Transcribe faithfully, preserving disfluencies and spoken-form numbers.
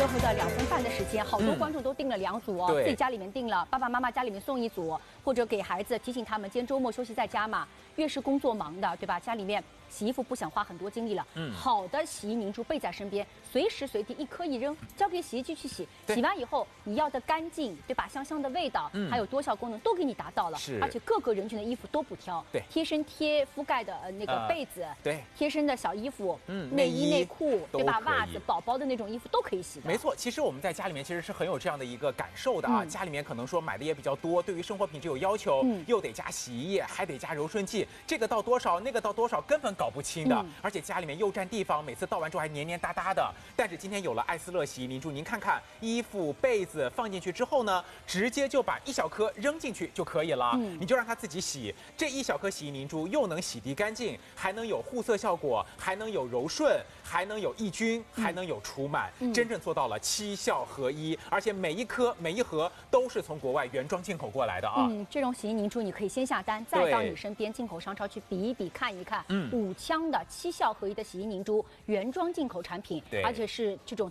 最后的两分半的时间，好多观众都订了两组哦， 对自己家里面订了，爸爸妈妈家里面送一组，或者给孩子提醒他们，今天周末休息在家嘛。越是工作忙的，对吧？家里面洗衣服不想花很多精力了，嗯，好的洗衣凝珠备在身边，随时随地一颗一扔，交给洗衣机去洗。洗完以后，你要的干净，对吧？香香的味道，嗯，还有多效功能都给你达到了， 是， 而且各个人群的衣服都不挑， 对， 贴身贴覆盖的呃那个被子，呃、 对， 贴身的小衣服， 嗯， 内衣内裤，对吧？袜子、宝宝的那种衣服都可以洗的。 没错，其实我们在家里面其实是很有这样的一个感受的啊，嗯、家里面可能说买的也比较多，对于生活品质有要求，嗯，又得加洗衣液，还得加柔顺剂，这个到多少，那个到多少，根本搞不清的。嗯、而且家里面又占地方，每次倒完之后还黏黏哒哒的。但是今天有了艾斯乐洗衣凝珠，您看看衣服、被子放进去之后呢，直接就把一小颗扔进去就可以了，嗯、你就让它自己洗。这一小颗洗衣凝珠又能洗涤干净，还能有护色效果，还能有柔顺，还能有抑菌，还能有除螨，嗯、真正做到了七效合一。而且每一颗、每一盒都是从国外原装进口过来的啊。 嗯，这种洗衣凝珠你可以先下单，再到你身边进口商超去比一比、看一看。嗯，五枪的七效合一的洗衣凝珠，原装进口产品，而且是这种